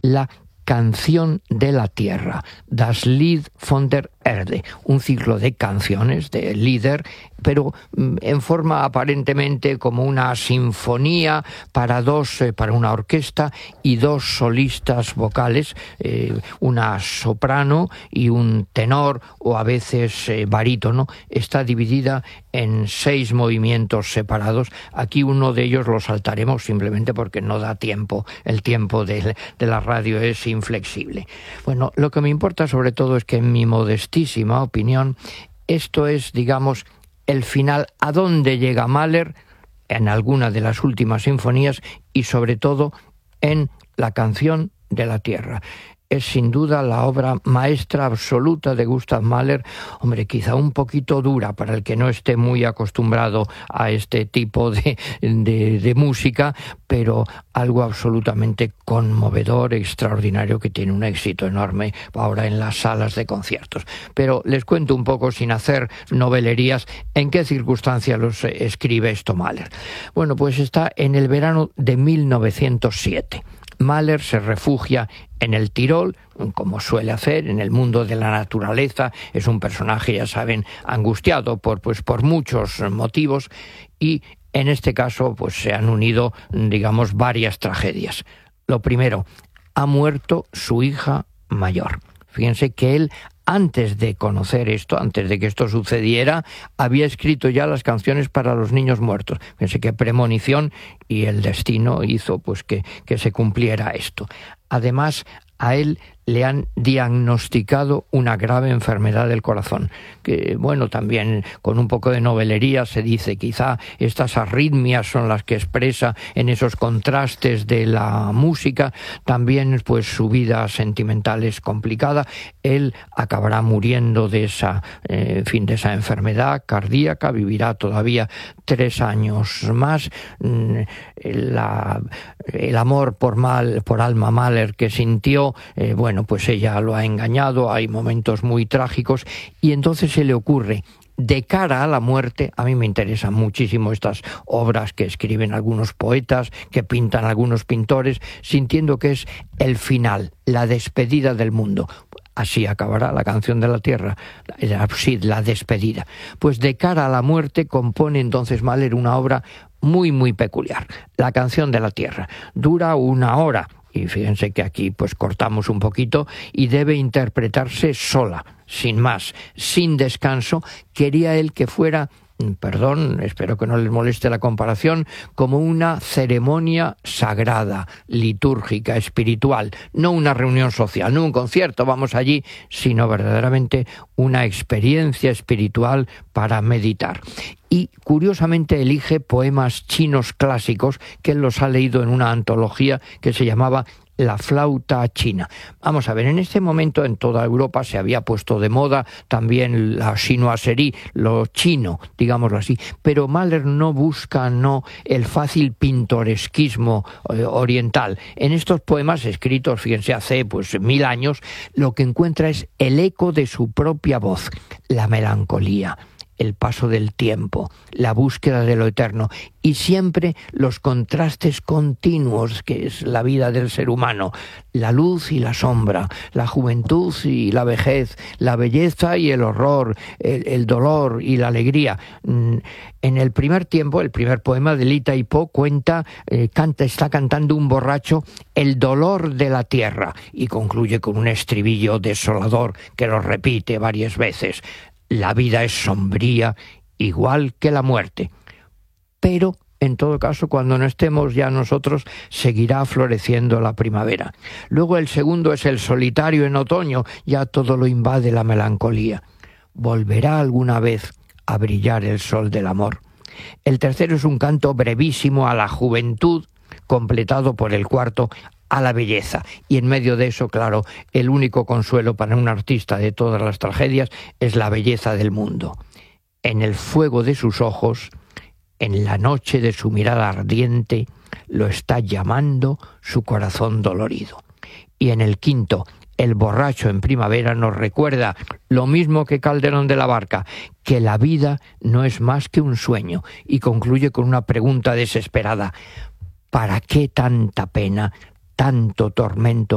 la canción de la tierra, Das Lied von der Erde, un ciclo de canciones, de Lieder, pero en forma aparentemente como una sinfonía para una orquesta y dos solistas vocales, una soprano y un tenor, o a veces barítono. Está dividida en 6 movimientos separados. Aquí uno de ellos lo saltaremos simplemente porque no da tiempo. El tiempo de la radio es inflexible. Bueno, lo que me importa sobre todo es que, en mi modestísima opinión, esto es, digamos, el final a dónde llega Mahler en alguna de las últimas sinfonías y sobre todo en la canción de la tierra. Es sin duda la obra maestra absoluta de Gustav Mahler, hombre, quizá un poquito dura para el que no esté muy acostumbrado a este tipo de música, pero algo absolutamente conmovedor, extraordinario, que tiene un éxito enorme ahora en las salas de conciertos. Pero les cuento un poco, sin hacer novelerías, en qué circunstancias los escribe esto Mahler. Bueno, pues está en el verano de 1907. Mahler se refugia en el Tirol, como suele hacer, en el mundo de la naturaleza. Es un personaje, ya saben, angustiado por muchos motivos, y en este caso pues se han unido, digamos, varias tragedias. Lo primero, ha muerto su hija mayor. Fíjense que él, antes de conocer esto, antes de que esto sucediera, había escrito ya las canciones para los niños muertos. Fíjense qué premonición, y el destino hizo pues que se cumpliera esto. Además, a él le han diagnosticado una grave enfermedad del corazón, que, bueno, también con un poco de novelería se dice, quizá estas arritmias son las que expresa en esos contrastes de la música. También pues su vida sentimental es complicada. Él acabará muriendo de esa enfermedad cardíaca, vivirá todavía 3 años más. El amor por Alma Mahler que sintió, pues ella lo ha engañado, hay momentos muy trágicos, y entonces se le ocurre, de cara a la muerte. A mí me interesan muchísimo estas obras que escriben algunos poetas, que pintan algunos pintores, sintiendo que es el final, la despedida del mundo. Así acabará la canción de la tierra, la despedida. Pues de cara a la muerte compone entonces Mahler una obra muy, muy peculiar, la canción de la tierra. Dura 1 hora. Y fíjense que aquí pues cortamos un poquito, y debe interpretarse sola, sin más, sin descanso. Quería él que fuera, perdón, espero que no les moleste la comparación, como una ceremonia sagrada, litúrgica, espiritual, no una reunión social, no un concierto, vamos allí, sino verdaderamente una experiencia espiritual para meditar. Y curiosamente elige poemas chinos clásicos que él los ha leído en una antología que se llamaba La flauta china. Vamos a ver, en este momento en toda Europa se había puesto de moda también la chinoiserie, lo chino, digámoslo así, pero Mahler no busca el fácil pintoresquismo oriental. En estos poemas escritos, fíjense, hace 1000 años, lo que encuentra es el eco de su propia voz, la melancolía, el paso del tiempo, la búsqueda de lo eterno, y siempre los contrastes continuos que es la vida del ser humano, la luz y la sombra, la juventud y la vejez, la belleza y el horror, el dolor y la alegría. En el primer tiempo, el primer poema de Li Tai-po está cantando un borracho el dolor de la tierra, y concluye con un estribillo desolador que lo repite varias veces. La vida es sombría, igual que la muerte. Pero, en todo caso, cuando no estemos ya nosotros, seguirá floreciendo la primavera. Luego el segundo es el solitario en otoño, ya todo lo invade la melancolía. Volverá alguna vez a brillar el sol del amor. El tercero es un canto brevísimo a la juventud, completado por el cuarto, a la belleza. Y en medio de eso, claro, el único consuelo para un artista de todas las tragedias es la belleza del mundo. En el fuego de sus ojos, en la noche de su mirada ardiente, lo está llamando su corazón dolorido. Y en el quinto, el borracho en primavera nos recuerda, lo mismo que Calderón de la Barca, que la vida no es más que un sueño, y concluye con una pregunta desesperada: ¿para qué tanta pena, tanto tormento